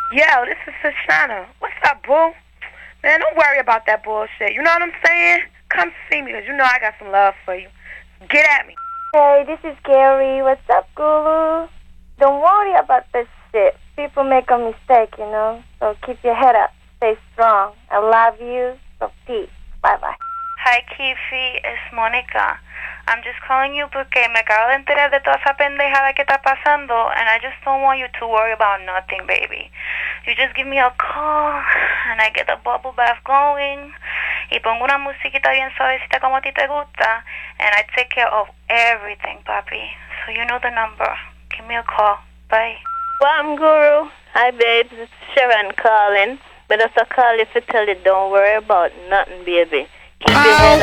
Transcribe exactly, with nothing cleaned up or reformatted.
Yo, this is Shoshana. What's up, boo? Man, don't worry about that bullshit. You know what I'm saying? Come see me, because you know I got some love for you. Get at me. Hey, this is Gary. What's up, Guru? Don't worry about this shit. People make a mistake, you know? So keep your head up. Stay strong. I love you. So peace. Bye-bye. Hi, Kifi. Es Mónica. I'm just calling you porque me acabo de enterar de toda esa pendejada que está pasando, and I just don't want you to worry about nothing, baby. You just give me a call, and I get the bubble bath going, y pongo una musiquita bien suavecita como a ti te gusta, and I take care of everything, papi. So you know the number. Give me a call. Bye. Wham Guru. Hi, babes. It's Sharon calling. But just a call if you tell you don't worry about nothing, baby. Keep your head